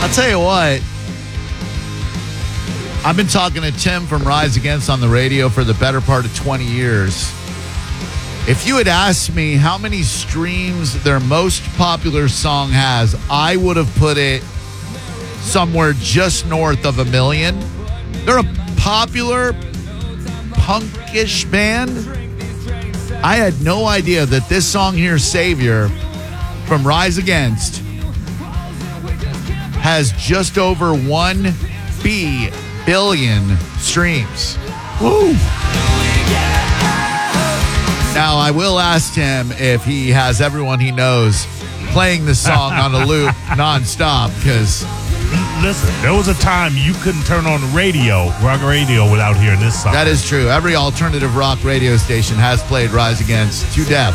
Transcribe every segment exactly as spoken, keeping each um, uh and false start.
I'll tell you what. I've been talking to Tim from Rise Against on the radio for the better part of twenty years. If you had asked me how many streams their most popular song has, I would have put it somewhere just north of a million. They're a popular punkish band. I had no idea that this song here, Savior, from Rise Against, has just over one B billion streams. Woo! Now, I will ask him if he has everyone he knows playing the song on a loop nonstop, because... Listen, there was a time you couldn't turn on the radio, rock radio, without hearing this song. That is true. Every alternative rock radio station has played Rise Against to death.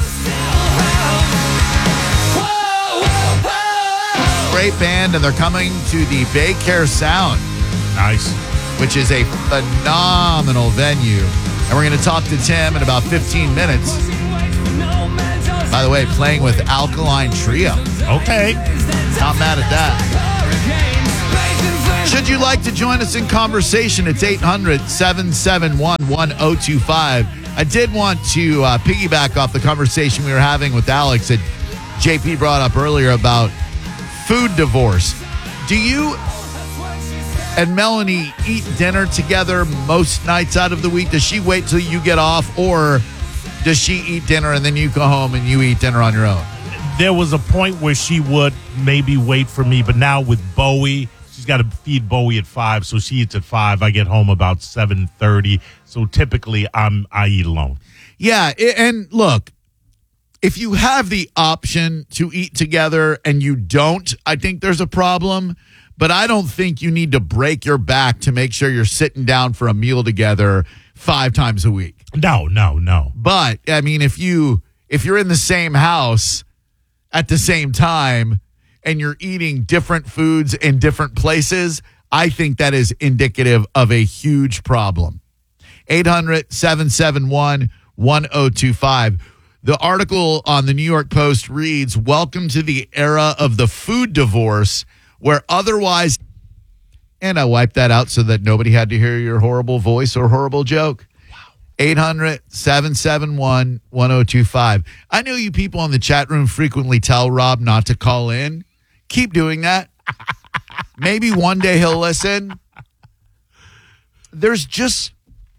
Great band, and they're coming to the Baycare Sound. Nice. Which is a phenomenal venue. And we're going to talk to Tim in about fifteen minutes. By the way, playing with Alkaline Trio. Okay. Not mad at that. Should you like to join us in conversation, it's eight hundred, seven seven one, one oh two five. I did want to uh, piggyback off the conversation we were having with Alex that J P brought up earlier about food divorce. Do you and Melanie eat dinner together most nights out of the week? Does she wait till you get off, or does she eat dinner and then you go home and you eat dinner on your own? There was a point where she would maybe wait for me, but now with Bowie, she's got to feed Bowie at five, so she eats at five. I get home about seven thirty, so typically I'm I eat alone. Yeah, and look, if you have the option to eat together and you don't, I think there's a problem. But I don't think you need to break your back to make sure you're sitting down for a meal together five times a week. No, no, no. But, I mean, if, you, if you're in the same house at the same time and you're eating different foods in different places, I think that is indicative of a huge problem. eight hundred, seven seven one, one oh two five. The article on the New York Post reads, "Welcome to the era of the food divorce, where otherwise," and I wiped that out so that nobody had to hear your horrible voice or horrible joke. Wow. eight hundred, seven seven one, one oh two five. I know you people in the chat room frequently tell Rob not to call in. Keep doing that. Maybe one day he'll listen. There's just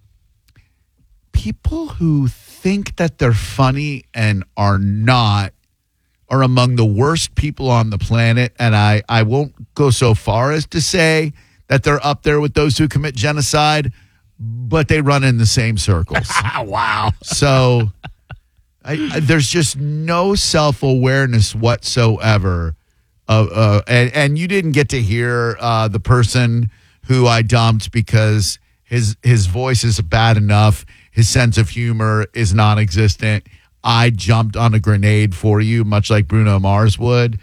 people who think that they're funny and are not, are among the worst people on the planet. And I, I won't go so far as to say that they're up there with those who commit genocide, but they run in the same circles. Wow. So I, I, there's just no self-awareness whatsoever. Uh, uh, and, and you didn't get to hear uh, the person who I dumped because his his voice is bad enough. His sense of humor is non-existent. I jumped on a grenade for you, much like Bruno Mars would.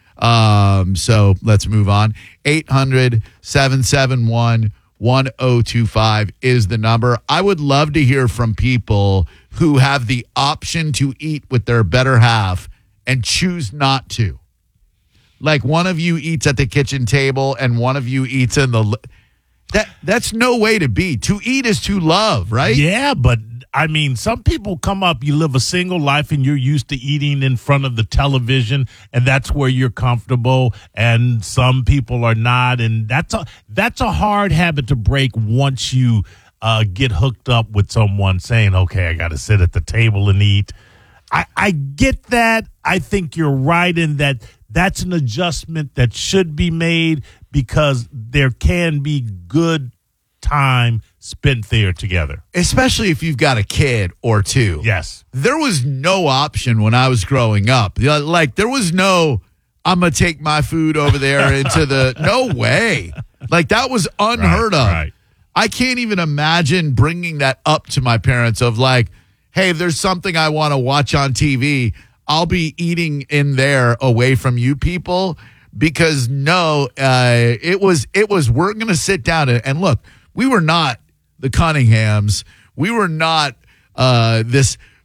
Um, so let's move on. eight hundred, seven seven one, one oh two five is the number. I would love to hear from people who have the option to eat with their better half and choose not to. Like one of you eats at the kitchen table and one of you eats in the... Li- that That's no way to be. To eat is to love, right? Yeah, but... I mean, some people come up, you live a single life and you're used to eating in front of the television and that's where you're comfortable, and some people are not. And that's a, that's a hard habit to break once you uh, get hooked up with someone saying, okay, I got to sit at the table and eat. I, I get that. I think you're right in that that's an adjustment that should be made because there can be good time spent there together. Especially if you've got a kid or two. Yes. There was no option when I was growing up. Like, there was no, I'm going to take my food over there into the, no way. Like, that was unheard right, of. Right. I can't even imagine bringing that up to my parents of like, hey, if there's something I want to watch on T V, I'll be eating in there away from you people. Because no, uh, it was, it was, we're going to sit down and, and look, we were not the Cunninghams. We were not uh, this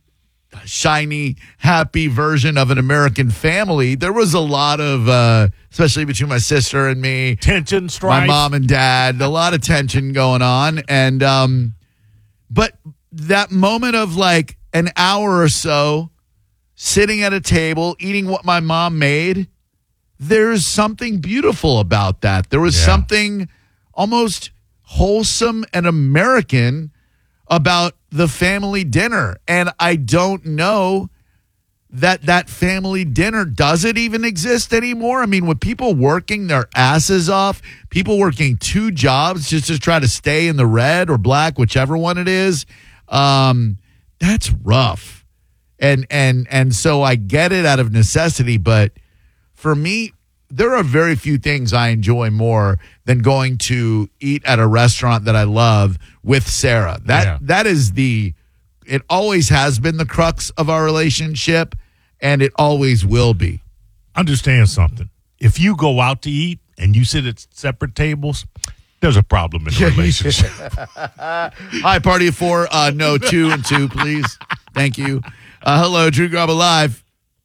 shiny, happy version of an American family. There was a lot of, uh, especially between my sister and me, tension, strife. my mom and dad, a lot of tension going on. And, um, but that moment of like an hour or so sitting at a table, eating what my mom made, there's something beautiful about that. There was Yeah. something almost wholesome and American about the family dinner. And I don't know that that family dinner, does it even exist anymore? I mean, with people working their asses off, people working two jobs just to try to stay in the red or black, whichever one it is, um, that's rough. And and and so I get it out of necessity, but for me, there are very few things I enjoy more than going to eat at a restaurant that I love with Sarah. That Yeah. that is the it always has been the crux of our relationship, and it always will be. Understand something. If you go out to eat and you sit at separate tables, there's a problem in the relationship. Hi, party of four. Uh, no, two and two, please. Thank you. Uh, hello, Drew Garbo Live.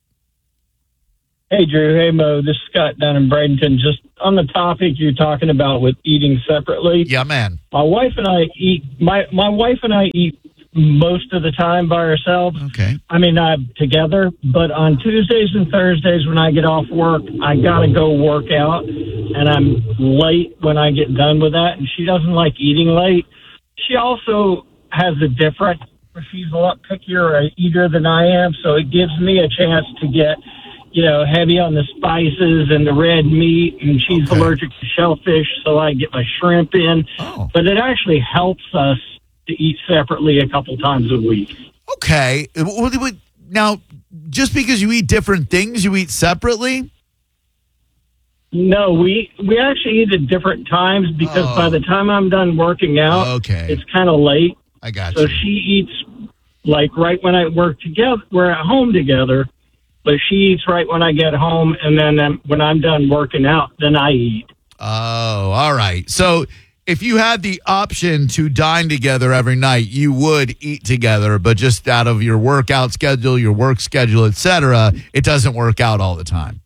Hey, Drew. Hey, Mo. This is Scott down in Bradenton. Just on the topic you're talking about with eating separately. Yeah, man. My wife and I eat. My my wife and I eat most of the time by ourselves. Okay. I mean, uh, together. But on Tuesdays and Thursdays when I get off work, I gotta go work out, and I'm late when I get done with that. And she doesn't like eating late. She also has a different. She's a lot pickier eater than I am, so it gives me a chance to get, you know, heavy on the spices and the red meat, and she's Okay. allergic to shellfish, so I get my shrimp in. Oh. But it actually helps us to eat separately a couple times a week. Okay. What- what- Now, just because you eat different things, you eat separately? No, we we actually eat at different times because Oh. by the time I'm done working out, Okay. it's kind of late. I got So you. she eats like right when I work together. We're at home together, but she eats right when I get home, and then um, when I'm done working out, then I eat. Oh, all right. So if you had the option to dine together every night, you would eat together, but just out of your workout schedule, your work schedule, et cetera, it doesn't work out all the time.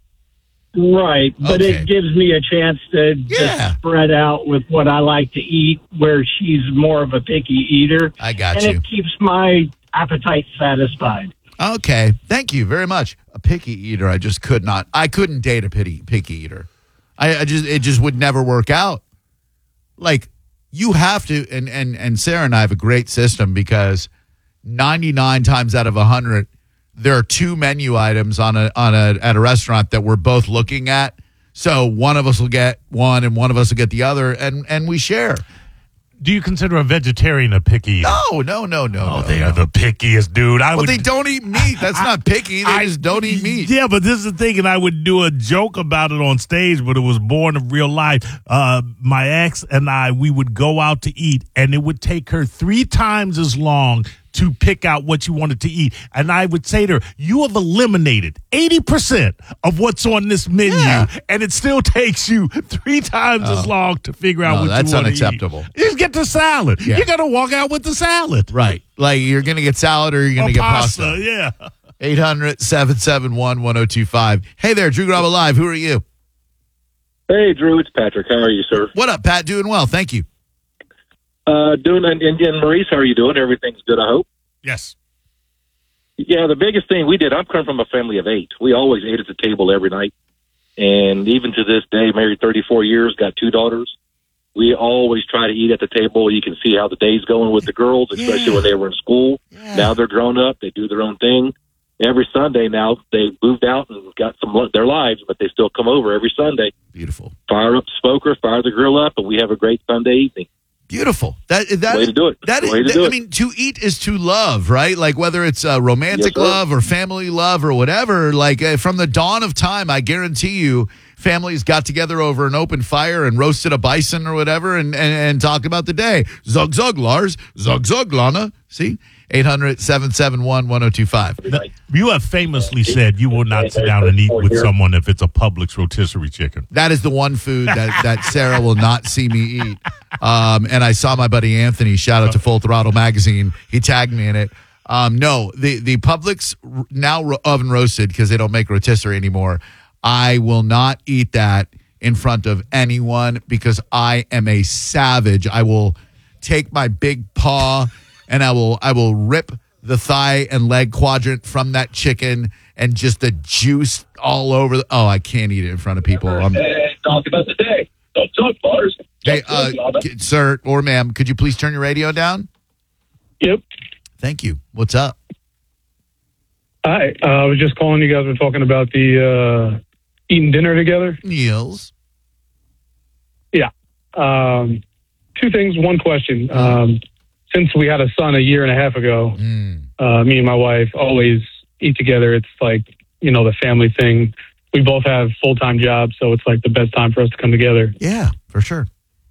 Right, but Okay. it gives me a chance to Yeah. just spread out with what I like to eat, where she's more of a picky eater. I got and you. it keeps my appetite satisfied. Okay. Thank you very much. A picky eater, I just could not. I couldn't date a picky, picky eater. I, I just, it just would never work out. Like, you have to, and, and, and Sarah and I have a great system because ninety-nine times out of one hundred, there are two menu items on a on a at a restaurant that we're both looking at. So one of us will get one and one of us will get the other, and and we share. Do you consider a vegetarian a picky eater? No, no, no, no. Oh, no, they no. are the pickiest, dude. I Well, would. they don't eat meat. That's not picky. They I- just don't eat meat. Yeah, but this is the thing, and I would do a joke about it on stage, but it was born of real life. Uh, my ex and I, we would go out to eat, and it would take her three times as long to pick out what you wanted to eat. And I would say to her, you have eliminated eighty percent of what's on this menu, Yeah. and it still takes you three times as long to figure out No, what that's you want to eat. unacceptable. Just get the salad. Yeah. You're going to walk out with the salad. Right. Like you're going to get salad or you're going Or to get pasta, pasta. yeah. eight hundred, seven seven one, one oh two five. Hey there, Drew Garabo Live. Who are you? Hey, Drew, it's Patrick. How are you, sir? What up, Pat? Doing well. Thank you. Uh, doing and, and, and Maurice, how are you doing? Everything's good, I hope. Yes. Yeah, the biggest thing we did, I'm coming from a family of eight. We always ate at the table every night. And even to this day, married thirty-four years, got two daughters. We always try to eat at the table. You can see how the day's going with the girls, especially Yeah. when they were in school. Yeah. Now they're grown up. They do their own thing. Every Sunday now, they moved out and got some of their lives, but they still come over every Sunday. Beautiful. Fire up the smoker, fire the grill up, and we have a great Sunday evening. Beautiful. That that Way to do it. That is, Way to that- do I it. mean, to eat is to love, right? Like whether it's uh, romantic Yes, sir. love or family love or whatever. Like uh, from the dawn of time, I guarantee you, families got together over an open fire and roasted a bison or whatever, and and, and talked about the day. Zug zug, Lars. Zug zug, Lana. See, eight hundred, seven seven one, one oh two five. You have famously said you will not sit down and eat with someone if it's a Publix rotisserie chicken. That is the one food that, that Sarah will not see me eat. Um, and I saw my buddy Anthony, shout out to Full Throttle Magazine. He tagged me in it. Um, no, the the Publix now ro- oven roasted because they don't make rotisserie anymore. I will not eat that in front of anyone because I am a savage. I will take my big paw and I will I will rip the thigh and leg quadrant from that chicken and just the juice all over. The, oh, I can't eat it in front of people. I'm, Talk about the day. Don't talk bars. hey, uh, sir or ma'am, could you please turn your radio down? Yep. Thank you. What's up? Hi. Uh, I was just calling. You guys were talking about the uh, eating dinner together. Niels. Yeah. Um, two things. One question. Um, since we had a son a year and a half ago, Mm. uh, me and my wife always eat together. It's like, you know, the family thing. We both have full-time jobs, so it's like the best time for us to come together. Yeah, for sure.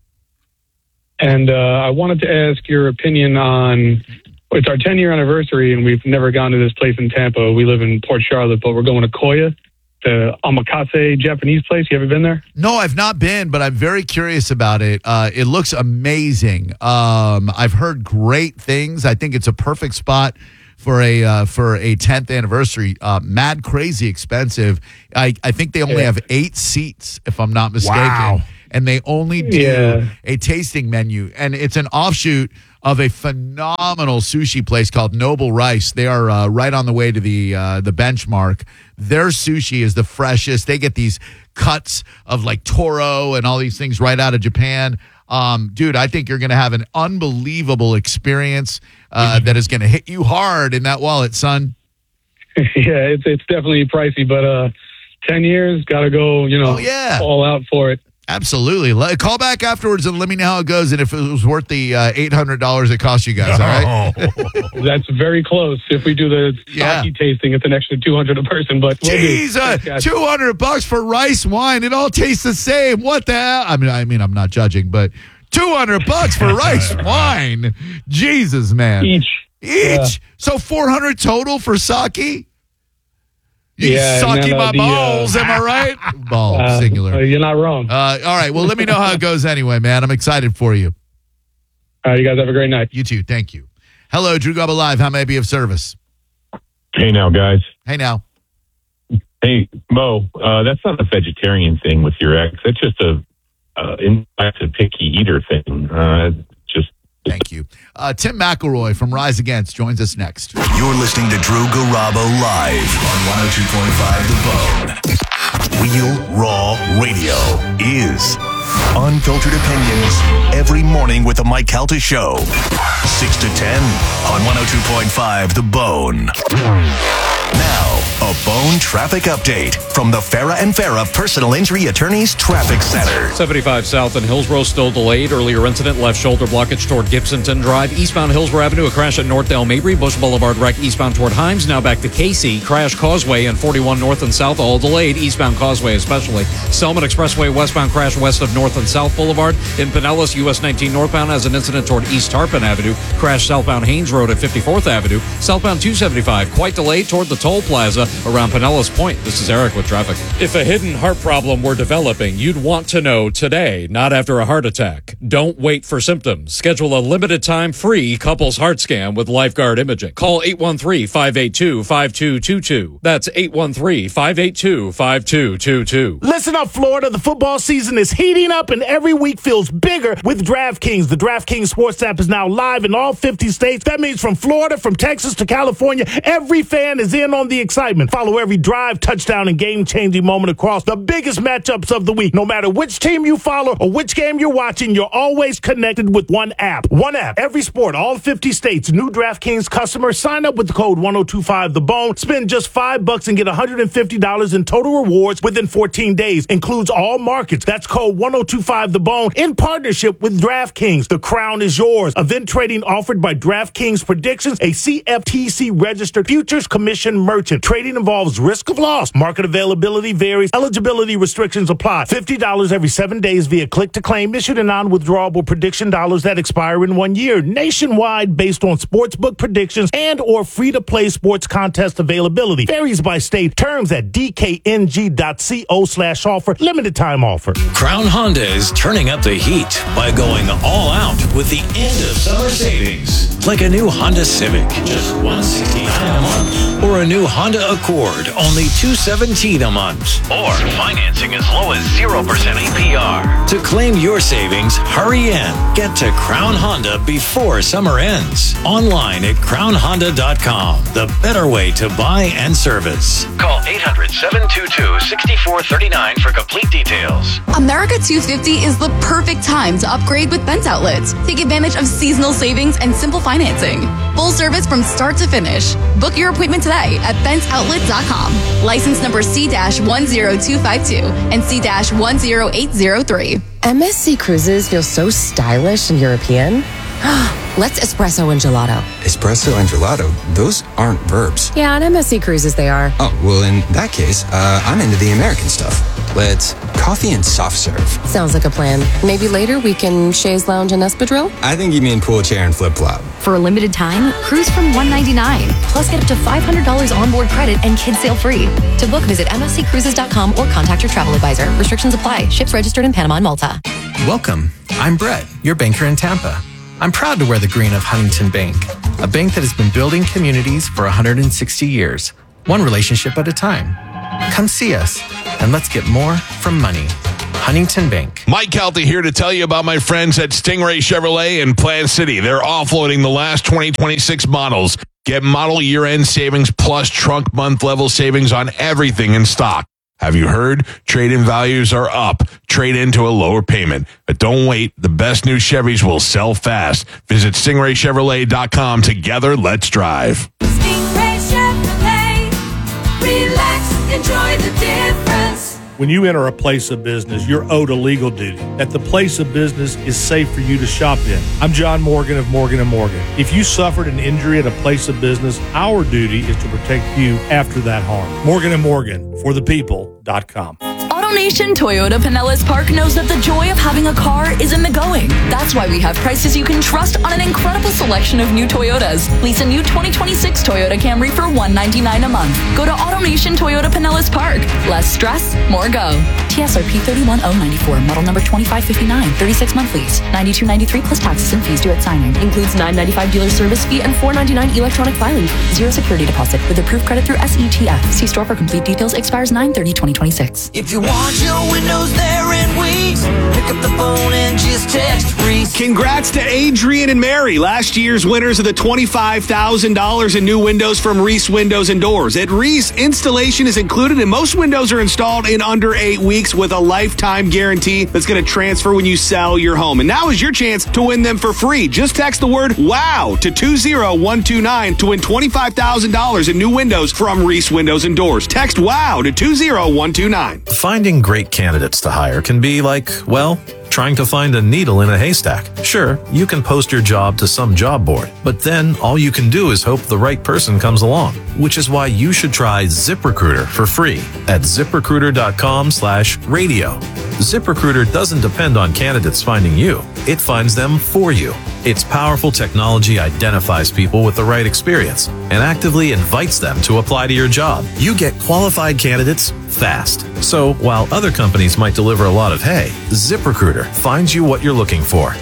And uh, I wanted to ask your opinion on, it's our ten-year anniversary, and we've never gone to this place in Tampa. We live in Port Charlotte, but we're going to Koya, the omakase Japanese place. You ever been there? No, I've not been, but I'm very curious about it. Uh, it looks amazing. Um, I've heard great things. I think it's a perfect spot for a uh, for a tenth anniversary. Uh, mad crazy expensive. I, I think they only Yeah. have eight seats, if I'm not mistaken. Wow. And they only do Yeah. a tasting menu. And it's an offshoot of a phenomenal sushi place called Noble Rice. They are uh, right on the way to the uh, the benchmark. Their sushi is the freshest. They get these cuts of like toro and all these things right out of Japan. Um, dude, I think you're going to have an unbelievable experience uh, that is going to hit you hard in that wallet, son. Yeah, it's it's definitely pricey, but uh, ten years, got to go, you know, Oh, yeah. all out for it. Absolutely. Let, call back afterwards and let me know how it goes and if it was worth the uh, eight hundred dollars it cost you guys, all right? That's very close. If we do the Yeah. sake tasting, it's an extra two hundred a person. But we'll do. Jeez, uh, Thanks, guys. two hundred bucks for rice wine. It all tastes the same. What the hell? I mean, I mean, I'm not judging, but two hundred bucks for rice wine. Jesus, man. Each. Each. Yeah. So four hundred total for sake? You Yeah, and sake then, uh, my the, uh, balls, am I right? Ball, Uh, singular. uh, you're not wrong. Uh, all right. Well, let me know how it goes anyway, man. I'm excited for you. All right, you guys have a great night. You too. Thank you. Hello, Drew Gobble Live. How may I be of service? Hey now, guys. Hey, now. Hey, Mo, uh, that's not a vegetarian thing with your ex. That's just a, uh, in fact, a picky eater thing. Uh, just Thank you. Uh, Tim McElroy from Rise Against joins us next. You're listening to Drew Garabo live on one oh two point five The Bone. Real Raw Radio is unfiltered opinions every morning with the Mike Calta Show. six to ten on one oh two point five The Bone. Now, a Bone traffic update from the Farah and Farah Personal Injury Attorneys Traffic Center. seventy-five South and Hillsborough still delayed. Earlier incident, left shoulder blockage toward Gibsonton Drive. Eastbound Hillsborough Avenue, a crash at Northdale Mabry. Bush Boulevard wreck eastbound toward Himes. Now back to Casey. Crash Causeway and forty-one North and South, all delayed. Eastbound Causeway especially. Selman Expressway westbound crash west of North and South Boulevard. In Pinellas, U S nineteen northbound has an incident toward East Tarpon Avenue. Crash southbound Haynes Road at fifty-fourth Avenue. Southbound two seventy-five, quite delayed toward the toll plaza around Pinellas Point. This is Eric with traffic. If a hidden heart problem were developing, you'd want to know today, not after a heart attack. Don't wait for symptoms. Schedule a limited time free couples heart scan with Lifeguard Imaging. Call eight one three, five eight two, five two two two. That's eight one three, five eight two, five two two two. Listen up, Florida. The football season is heating up and every week feels bigger with DraftKings. The DraftKings Sports app is now live in all fifty states. That means from Florida, from Texas to California, every fan is in on the excitement. Follow every drive, touchdown, and game-changing moment across the biggest matchups of the week. No matter which team you follow or which game you're watching, you're always connected with one app. One app, every sport, all fifty states. New DraftKings customers sign up with the code one oh two five The Bone. Spend just five bucks and get one hundred fifty dollars in total rewards within fourteen days. Includes all markets. That's code one oh two five The Bone in partnership with DraftKings. The crown is yours. Event trading offered by DraftKings Predictions, a C F T C registered futures commission merchant. Trading involves risk of loss. Market availability varies. Eligibility restrictions apply. fifty dollars every seven days via click to claim. Issued in non-withdrawable prediction dollars that expire in one year. Nationwide based on sportsbook predictions and or free-to-play sports contest availability. Varies by state. Terms at d k n g dot co slash offer. Limited time offer. Crown Honda is turning up the heat by going all out with the end of summer savings. like a new Honda Civic, just one hundred sixty-nine dollars a month. Or a new Honda Accord, only two hundred seventeen dollars a month. Or financing as low as zero percent A P R. To claim your savings, hurry in. Get to Crown Honda before summer ends. Online at crown honda dot com. The better way to buy and service. Call eight hundred, seven two two, six four three nine for complete details. America two fifty is the perfect time to upgrade with Bent Outlets. Take advantage of seasonal savings and simple financing. Full service from start to finish. Book your appointment today at bent outlet dot com. License number C one zero two five two and C one zero eight zero three. M S C Cruises feels so stylish and European. Let's espresso and gelato. Espresso and gelato? Those aren't verbs. Yeah, on M S C Cruises they are. Oh, well, in that case, uh, I'm into the American stuff. Let's coffee and soft serve. Sounds like a plan. Maybe later we can chaise lounge and espadrille? I think you mean pool chair and flip-flop. For a limited time, cruise from one hundred ninety-nine dollars. Plus get up to five hundred dollars onboard credit and kids sail free. To book, visit m s c cruises dot com or contact your travel advisor. Restrictions apply. Ships registered in Panama and Malta. Welcome. I'm Brett, your banker in Tampa. I'm proud to wear the green of Huntington Bank, a bank that has been building communities for one hundred sixty years, one relationship at a time. Come see us, and let's get more from money. Huntington Bank. Mike Calta here to tell you about my friends at Stingray Chevrolet in Plant City. They're offloading the last twenty twenty-six models. Get model year-end savings plus trunk month level savings on everything in stock. Have you heard? Trade-in values are up. Trade into a lower payment. But don't wait. The best new Chevys will sell fast. Visit stingray chevrolet dot com. Together, let's drive. Stingray Chevrolet. Relax. Enjoy the difference. When you enter a place of business, you're owed a legal duty that the place of business is safe for you to shop in. I'm John Morgan of Morgan and Morgan. If you suffered an injury at a place of business, our duty is to protect you after that harm. Morgan and Morgan, for the people dot com. AutoNation Toyota Pinellas Park knows that the joy of having a car is in the going. That's why we have prices you can trust on an incredible selection of new Toyotas. Lease a new twenty twenty-six Toyota Camry for one hundred ninety-nine dollars a month. Go to AutoNation Toyota Pinellas Park. Less stress, more go. T S R P three one zero nine four, model number twenty-five fifty-nine, thirty-six month lease, ninety-two ninety-three plus taxes and fees due at signing. Includes nine ninety-five dealer service fee and four ninety-nine electronic filing. Zero security deposit with approved credit through S E T F. See store for complete details. Expires nine thirty twenty twenty-six. If you want your windows there in weeks, pick up the phone and just text Reese. Congrats to Adrian and Mary, last year's winners of the twenty-five thousand dollars in new windows from Reese Windows and Doors. At Reese, installation is included and most windows are installed in under eight weeks with a lifetime guarantee that's going to transfer when you sell your home. And now is your chance to win them for free. Just text the word WOW to two zero one two nine to win twenty-five thousand dollars in new windows from Reese Windows and Doors. Text WOW to two zero one two nine. Finding great candidates to hire can be like, well, trying to find a needle in a haystack. Sure, you can post your job to some job board, but then all you can do is hope the right person comes along, which is why you should try ZipRecruiter for free at ZipRecruiter.com slash radio. ZipRecruiter doesn't depend on candidates finding you. It finds them for you. Its powerful technology identifies people with the right experience and actively invites them to apply to your job. You get qualified candidates fast. So while other companies might deliver a lot of hay, ZipRecruiter finds you what you're looking for.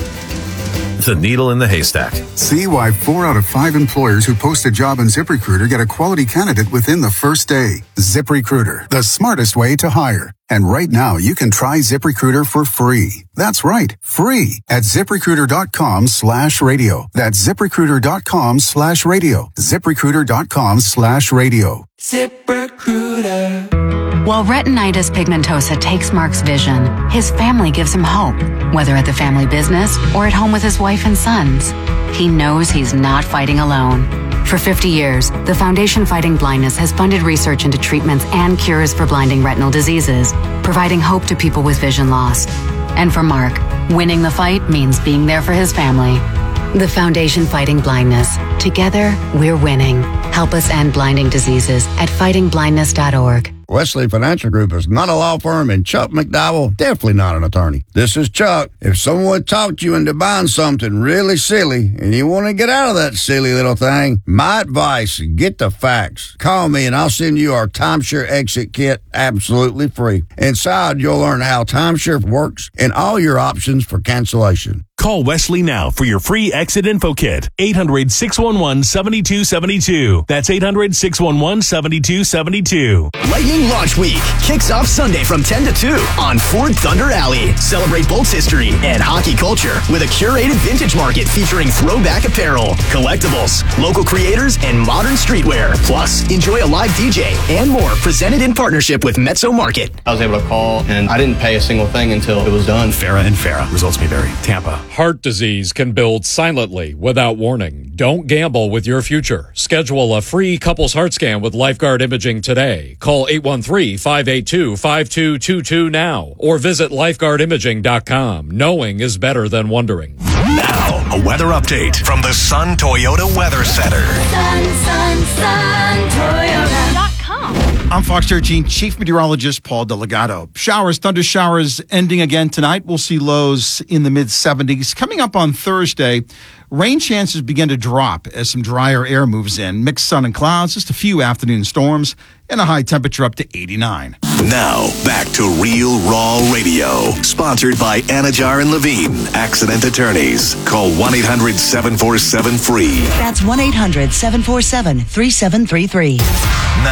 The needle in the haystack. See why four out of five employers who post a job in ZipRecruiter get a quality candidate within the first day. ZipRecruiter, the smartest way to hire. And right now, you can try ZipRecruiter for free. That's right, free at ZipRecruiter.com slash radio. That's ZipRecruiter.com slash radio. ZipRecruiter.com slash radio. ZipRecruiter. While retinitis pigmentosa takes Mark's vision, his family gives him hope, whether at the family business or at home with his wife and sons. He knows he's not fighting alone. For fifty years, the Foundation Fighting Blindness has funded research into treatments and cures for blinding retinal diseases, providing hope to people with vision loss. And for Mark, winning the fight means being there for his family. The Foundation Fighting Blindness. Together, we're winning. Help us end blinding diseases at fighting blindness dot org. Wesley Financial Group is not a law firm, and Chuck McDowell, definitely not an attorney. This is Chuck. If someone talked you into buying something really silly and you want to get out of that silly little thing, my advice, get the facts. Call me and I'll send you our timeshare exit kit absolutely free. Inside, you'll learn how timeshare works and all your options for cancellation. Call Wesley now for your free exit info kit. eight hundred, six one one, seven two seven two. That's eight hundred, six one one, seven two seven two. Lightning Launch Week kicks off Sunday from ten to two on Ford Thunder Alley. Celebrate Bolts history and hockey culture with a curated vintage market featuring throwback apparel, collectibles, local creators, and modern streetwear. Plus, enjoy a live D J and more presented in partnership with Mezzo Market. I was able to call and I didn't pay a single thing until it was done. Farah and Farah. Results may vary. Tampa. Heart disease can build silently without warning. Don't gamble with your future. Schedule a free couples heart scan with Lifeguard Imaging today. Call eight one three, five eight two, five two two two now or visit lifeguard imaging dot com. Knowing is better than wondering. Now, a weather update from the Sun Toyota Weather Center. Sun, sun, sun, Toyota dot com. I'm Fox thirteen Chief Meteorologist Paul Delgado. Showers, thunder showers ending again tonight. We'll see lows in the mid seventies. Coming up on Thursday, rain chances begin to drop as some drier air moves in. Mixed sun and clouds, just a few afternoon storms, and a high temperature up to eighty-nine. Now, back to Real Raw Radio. Sponsored by Anajar and Levine, Accident Attorneys. Call one eight hundred, seven four seven, F R E E. That's one eight hundred, seven four seven, three seven three three.